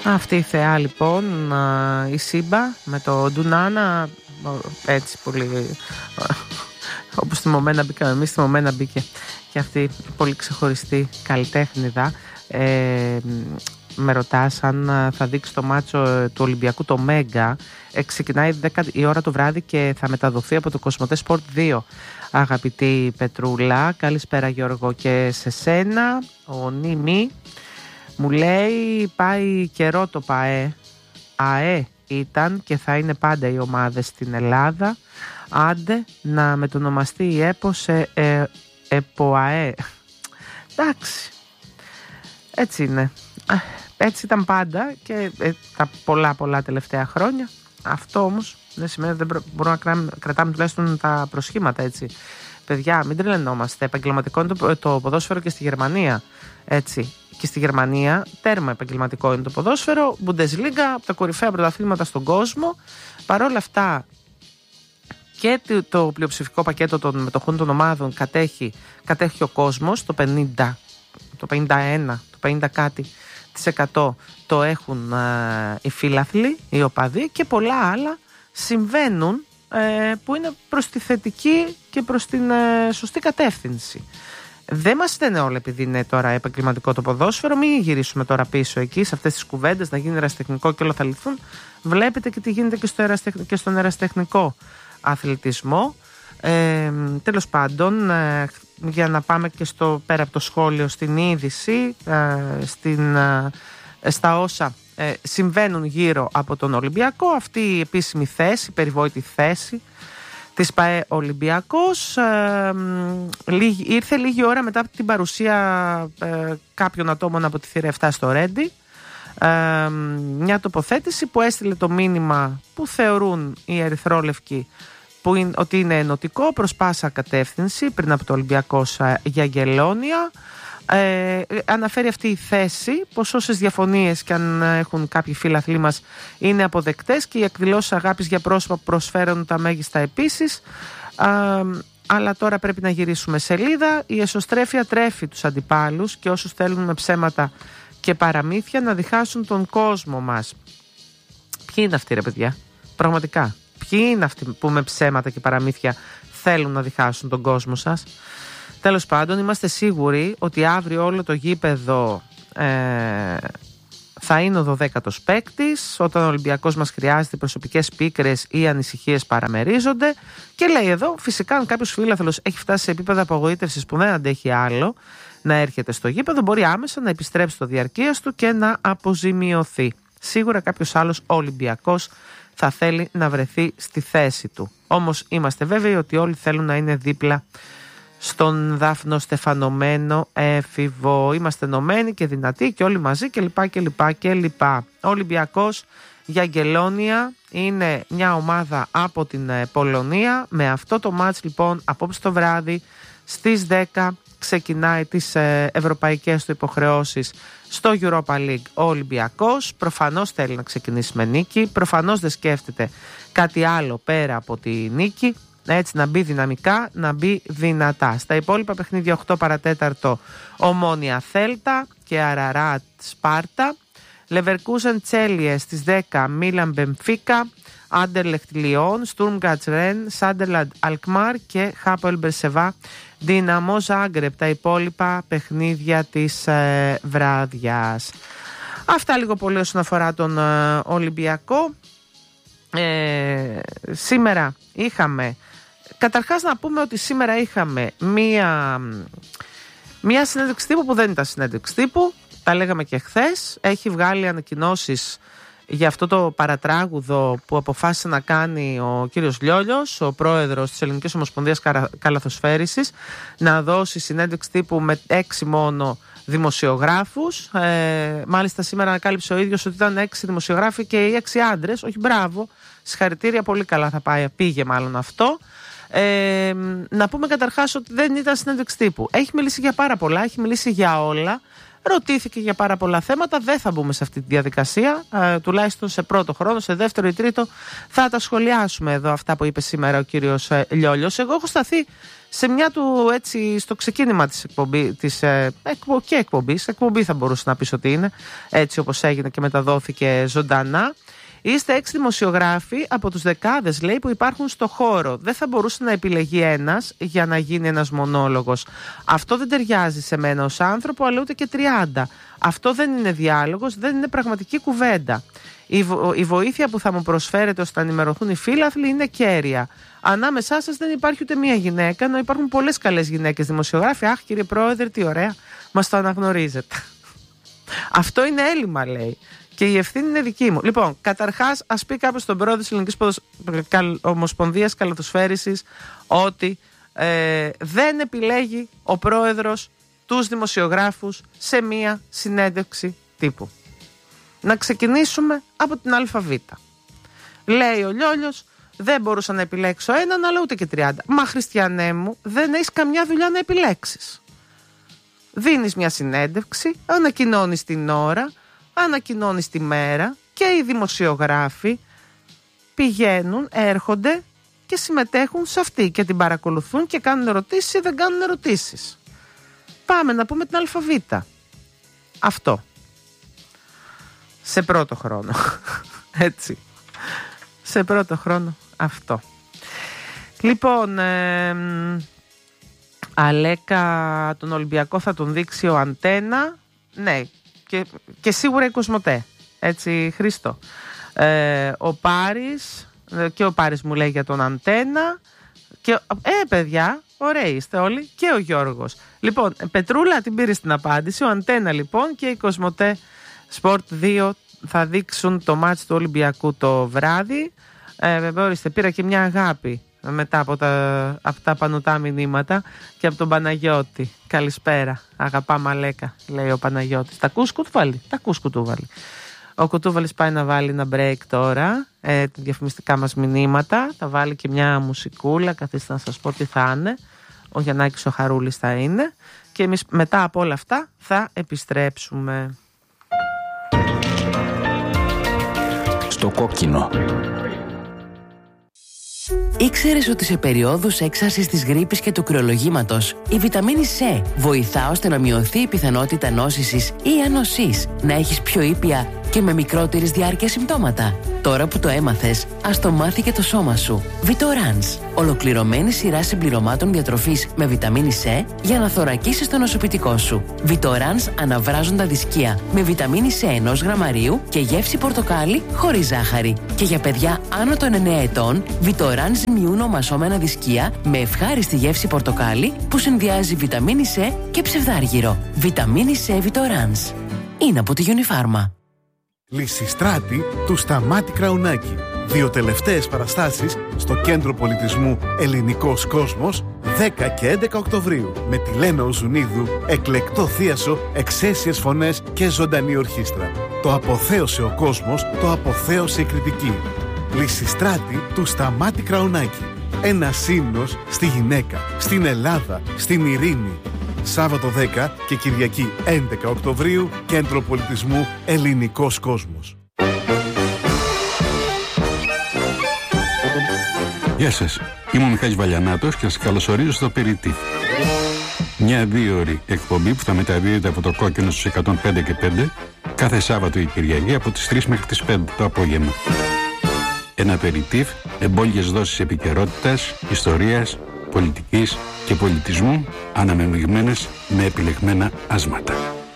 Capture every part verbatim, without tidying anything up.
Αυτή η θεά λοιπόν, η Σύμπα με το Ντουνάνα, έτσι πολύ όπως στη Μομένα μπήκαμε εμείς, στη Μομένα μπήκε και αυτή πολύ ξεχωριστή καλλιτέχνηδα. ε, Με ρωτάς αν θα δείξει το μάτσο του Ολυμπιακού, το Μέγκα. ε, Ξεκινάει δέκα η ώρα το βράδυ και θα μεταδοθεί από το Κοσμοτέ Sport δύο. Αγαπητή Πετρούλα, καλησπέρα Γιώργο και σε σένα. Ο Νίμη μου λέει πάει καιρό το ΠΑΕ. ΑΕ ήταν και θα είναι πάντα οι ομάδες στην Ελλάδα. Άντε να μετονομαστεί η ΕΠΟ σε ε, ΕΠΟΑΕ. Εντάξει, έτσι είναι. Έτσι ήταν πάντα και ε, τα πολλά πολλά τελευταία χρόνια. Αυτό όμως δεν σημαίνει ότι δεν μπορούμε να κρατάμε τουλάχιστον τα προσχήματα, έτσι. Παιδιά, μην τρελαινόμαστε. Επαγγελματικό είναι το, το ποδόσφαιρο και στη Γερμανία. Έτσι. Και στη Γερμανία τέρμα επαγγελματικό είναι το ποδόσφαιρο. Bundesliga, από τα κορυφαία πρωταθλήματα στον κόσμο. Παρ' όλα αυτά και το πλειοψηφικό πακέτο των μετοχών των ομάδων κατέχει, κατέχει ο κόσμος. Το πενήντα, το πενήντα ένα, το πενήντα κάτι της εκατό το έχουν ε, οι φίλαθλοι, οι οπαδοί, και πολλά άλλα συμβαίνουν ε, που είναι προς τη θετική και προς την ε, σωστή κατεύθυνση. Δεν μας στενε όλα επειδή είναι τώρα επαγγελματικό το ποδόσφαιρο. Μην γυρίσουμε τώρα πίσω εκεί σε αυτές τις κουβέντες να γίνει ερασιτεχνικό και όλα θα λυθούν. Βλέπετε και τι γίνεται και, στο ερασιτεχ... και στον ερασιτεχνικό αθλητισμό. Ε, τέλος πάντων, ε, για να πάμε και στο, πέρα από το σχόλιο, στην είδηση, ε, στην, ε, στα όσα ε, συμβαίνουν γύρω από τον Ολυμπιακό, αυτή η επίσημη θέση, η περιβόητη θέση της ΠΑΕ Ολυμπιακός ε, λίγη, ήρθε λίγη ώρα μετά από την παρουσία ε, κάποιων ατόμων από τη θύρα επτά στο Ρέντι. Ε, μια τοποθέτηση που έστειλε το μήνυμα που θεωρούν οι ερυθρόλευκοι που είναι, ότι είναι ενωτικό προς πάσα κατεύθυνση πριν από το Ολυμπιακός για Αγγελόνια. Ε, αναφέρει αυτή η θέση πως όσες διαφωνίες και αν έχουν κάποιοι φίλαθλοι μας είναι αποδεκτές και οι εκδηλώσεις αγάπης για πρόσωπα που προσφέρουν τα μέγιστα επίσης. Ε, αλλά τώρα πρέπει να γυρίσουμε σελίδα. Η εσωστρέφεια τρέφει τους αντιπάλους και όσους θέλουν με ψέματα και παραμύθια να διχάσουν τον κόσμο μας. Ποιοι είναι αυτοί, ρε παιδιά, πραγματικά? Ποιοι είναι αυτοί που με ψέματα και παραμύθια θέλουν να διχάσουν τον κόσμο σας? Τέλος πάντων, είμαστε σίγουροι ότι αύριο όλο το γήπεδο ε, θα είναι ο δωδέκατος παίκτης. Όταν ο Ολυμπιακός μας χρειάζεται, προσωπικές πίκρες ή ανησυχίες παραμερίζονται. Και λέει εδώ, φυσικά, αν κάποιος φίλαθλος έχει φτάσει σε επίπεδα απογοήτευσης που δεν αντέχει άλλο να έρχεται στο γήπεδο, μπορεί άμεσα να επιστρέψει το διαρκείας του και να αποζημιωθεί. Σίγουρα κάποιος άλλος Ολυμπιακός θα θέλει να βρεθεί στη θέση του. Όμως είμαστε βέβαιοι ότι όλοι θέλουν να είναι δίπλα στον Δάφνο στεφανωμένο έφηβο. Είμαστε ενωμένοι και δυνατοί και όλοι μαζί κλπ. κλπ, κλπ. Ο Ολυμπιακός για Αγγελόνια είναι μια ομάδα από την Πολωνία. Με αυτό το μάτς λοιπόν απόψε το βράδυ στις δέκα ξεκινάει τις ευρωπαϊκές του υποχρεώσεις στο Europa League ο Ολυμπιακός. Προφανώς θέλει να ξεκινήσει με νίκη. Προφανώς δεν σκέφτεται κάτι άλλο πέρα από τη νίκη. Έτσι να μπει δυναμικά, να μπει δυνατά. Στα υπόλοιπα παιχνίδια οκτώ παρατέταρτο Ομόνια Θέλτα και Αραράτ Σπάρτα. Λεβερκούζεν Τσέλιε στις δέκα Μίλαν Μπενφίκα, Άντερλεχτ Λιόν, Στουρμγκατς Ρεν, Σάντερλαντ Αλκμάρ και Χάπολ Μπερσεβά Δυναμό Ζάγκρεπ. Τα υπόλοιπα παιχνίδια της ε, βράδιας. Αυτά λίγο πολύ όσον αφορά τον ε, Ολυμπιακό. Ε, σήμερα είχαμε, καταρχάς να πούμε ότι σήμερα είχαμε μία, μία συνέντευξη τύπου που δεν ήταν συνέντευξη τύπου. Τα λέγαμε και χθες. Έχει βγάλει ανακοινώσεις για αυτό το παρατράγουδο που αποφάσισε να κάνει ο κύριος Λιόλιος, ο πρόεδρος της Ελληνικής Ομοσπονδίας Καλαθοσφαίρισης, να δώσει συνέντευξη τύπου με έξι μόνο δημοσιογράφους. Ε, μάλιστα σήμερα ανακάλυψε ο ίδιος ότι ήταν έξι δημοσιογράφοι και οι έξι άντρες. Όχι, μπράβο, συγχαρητήρια, πολύ καλά θα πάει, πήγε μάλλον αυτό. Ε, να πούμε καταρχάς ότι δεν ήταν συνέντευξη τύπου. Έχει μιλήσει για πάρα πολλά, έχει μιλήσει για όλα. ρωτήθηκε για πάρα πολλά θέματα. Δεν θα μπούμε σε αυτή τη διαδικασία, ε, τουλάχιστον σε πρώτο χρόνο. Σε δεύτερο ή τρίτο θα τα σχολιάσουμε εδώ αυτά που είπε σήμερα ο κύριος ε, Λιόλιος. Εγώ έχω σταθεί σε μια του έτσι στο ξεκίνημα της εκπομπής, της, ε, εκπο, και εκπομπής, εκπομπή θα μπορούσε να πεις ότι είναι, έτσι όπως έγινε και μεταδόθηκε ζωντανά. Είστε έξι δημοσιογράφοι από τους δεκάδες, λέει, που υπάρχουν στο χώρο. Δεν θα μπορούσε να επιλεγεί ένας για να γίνει ένας μονόλογος. Αυτό δεν ταιριάζει σε μένα ως άνθρωπο, αλλά ούτε και τριάντα. Αυτό δεν είναι διάλογος, δεν είναι πραγματική κουβέντα. Η, βο- η βοήθεια που θα μου προσφέρετε ώστε να ενημερωθούν οι φίλαθλοι είναι κέρια. Ανάμεσά σας δεν υπάρχει ούτε μία γυναίκα, ενώ υπάρχουν πολλές καλές γυναίκες δημοσιογράφοι. Αχ, κύριε Πρόεδρε, τι ωραία, μας το αναγνωρίζετε. Αυτό είναι έλλειμμα, λέει. Και η ευθύνη είναι δική μου. Λοιπόν, καταρχάς, ας πει κάποιος στον πρόεδρο της Ελληνικής Ποδοσ... Ομοσπονδίας Καλαθοσφαίρισης ότι ε, δεν επιλέγει ο πρόεδρος τους δημοσιογράφους σε μία συνέντευξη τύπου. Να ξεκινήσουμε από την ΑΒ. Λέει ο Λιόλιος, δεν μπορούσα να επιλέξω έναν, αλλά ούτε και τριάντα. Μα Χριστιανέ μου, δεν έχεις καμιά δουλειά να επιλέξεις. Δίνεις μια συνέντευξη, ανακοινώνεις την ώρα, ανακοινώνεις τη μέρα και οι δημοσιογράφοι πηγαίνουν, έρχονται και συμμετέχουν σε αυτή και την παρακολουθούν και κάνουν ερωτήσεις ή δεν κάνουν ερωτήσεις. Πάμε να πούμε την ΑΒ. Αυτό. Σε πρώτο χρόνο. Έτσι. Σε πρώτο χρόνο αυτό. Λοιπόν, ε, Αλέκα, τον Ολυμπιακό θα τον δείξει ο Αντένα. Ναι, και, και σίγουρα η Κοσμοτέ. Έτσι, Χρήστο. Ε, ο Πάρης, και ο Πάρης μου λέει για τον Αντένα. Και, ε, παιδιά, ωραίοι είστε όλοι. Και ο Γιώργος. Λοιπόν, Πετρούλα την πήρε στην απάντηση. Ο Αντένα λοιπόν και η Κοσμοτέ Sport δύο θα δείξουν το μάτς του Ολυμπιακού το βράδυ. Ε, βέβαια, ορίστε, πήρα και μια αγάπη μετά από τα, από τα πανωτά μηνύματα και από τον Παναγιώτη. Καλησπέρα, αγαπάμε Αλέκα, λέει ο Παναγιώτης. Τα ακούς Κουτούβαλη, τα ακούς Κουτούβαλη. Ο Κουτούβαλης πάει να βάλει ένα break τώρα, ε, τα διαφημιστικά μας μηνύματα. Θα βάλει και μια μουσικούλα, καθίστε να σας πω τι θα είναι. Ο Γιαννάκης ο Χαρούλης θα είναι. Και εμείς μετά από όλα αυτά θα επιστρέψουμε. Στο κόκκινο. Ήξερες ότι σε περιόδους έξαρσης της γρίπης και του κρυολογήματος η βιταμίνη C βοηθά ώστε να μειωθεί η πιθανότητα νόσησης ή ανοσής, να έχεις πιο ήπια και με μικρότερης διάρκεια συμπτώματα? Τώρα που το έμαθες, ας το μάθει και το σώμα σου. Vitorans, ολοκληρωμένη σειρά συμπληρωμάτων διατροφής με βιταμίνη C για να θωρακίσεις το νοσοποιητικό σου. Vitorans αναβράζοντα δισκία με βιταμίνη C ενός γραμμαρίου και γεύση πορτοκάλι χωρίς ζάχαρη. Και για παιδιά άνω των εννέα ετών, Vitorans μειούν ομασώμενα δισκία με ευχάριστη γεύση πορτοκάλι που συνδυάζει βιταμίνη C και ψευδάργυρο. Βιταμίνη C Vitorans. Είναι από τη Unifarma. Λυσιστράτη του Σταμάτη Κραουνάκη. Δύο τελευταίες παραστάσεις στο Κέντρο Πολιτισμού Ελληνικός Κόσμος δέκα και έντεκα Οκτωβρίου με τη Λένα Οζουνίδου, εκλεκτό θίασο, εξαίσιες φωνές και ζωντανή ορχήστρα. Το αποθέωσε ο κόσμος, το αποθέωσε η κριτική. Λυσιστράτη του Σταμάτη Κραουνάκη. Ένα ύμνος στη γυναίκα, στην Ελλάδα, στην ειρήνη. Σάββατο δέκα και Κυριακή έντεκα Οκτωβρίου, Κέντρο Πολιτισμού Ελληνικός Κόσμος. Γεια σας, είμαι ο Μιχάλης Βαλιανάτος και σας καλωσορίζω στο Περιτύφ. Μια δύο ώρη εκπομπή που θα μεταδίδεται από το Κόκκινο στους εκατόν πέντε και πέντε κάθε Σάββατο ή Κυριακή από τις τρεις μέχρι τις πέντε το απόγευμα. Ένα Περιτύφ, εμπόλιες δόσεις επικαιρότητας, ιστορίας, πολιτικής και πολιτισμού, αναμειγμένες με επιλεγμένα άσματα.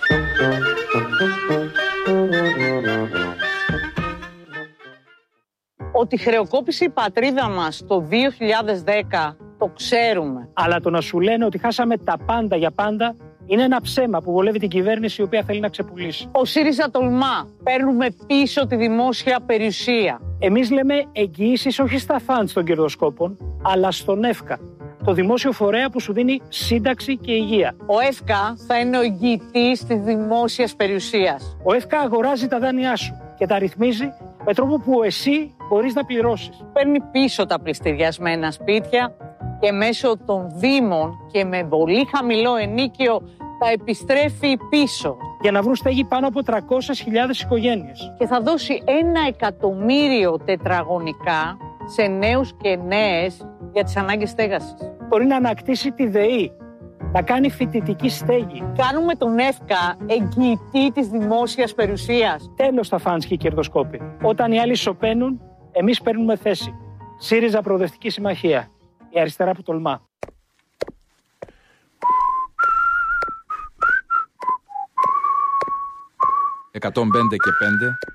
Ότι χρεοκόπησε η πατρίδα μας το δύο χιλιάδες δέκα, το ξέρουμε. Αλλά το να σου λένε ότι χάσαμε τα πάντα για πάντα είναι ένα ψέμα που βολεύει την κυβέρνηση η οποία θέλει να ξεπουλήσει. Ο ΣΥΡΙΖΑ τολμά. Παίρνουμε πίσω τη δημόσια περιουσία. Εμείς λέμε εγγυήσεις όχι στα φαντς των κερδοσκόπων, αλλά στον ΕΦΚΑ, το δημόσιο φορέα που σου δίνει σύνταξη και υγεία. Ο ΕΦΚΑ θα είναι ο εγγυητής της δημόσιας περιουσίας. Ο ΕΦΚΑ αγοράζει τα δάνειά σου και τα ρυθμίζει με τρόπο που εσύ μπορείς να πληρώσεις. Παίρνει πίσω τα πληστηριασμένα σπίτια και μέσω των δήμων και με πολύ χαμηλό ενίκιο τα επιστρέφει πίσω. Για να βρουν στέγη πάνω από τριακόσιες χιλιάδες οικογένειες. Και θα δώσει ένα εκατομμύριο τετραγωνικά σε νέους και νέες για τις ανάγκες στέγασης. Μπορεί να ανακτήσει τη ΔΕΗ, να κάνει φοιτητική στέγη. Κάνουμε τον ΕΦΚΑ εγγυητή της δημόσιας περιουσίας. Τέλος τα φανς και οι κερδοσκόποι. Όταν οι άλλοι σωπαίνουν, εμείς παίρνουμε θέση. ΣΥΡΙΖΑ Προοδευτική Συμμαχία. Η αριστερά που τολμά. εκατόν πέντε και πέντε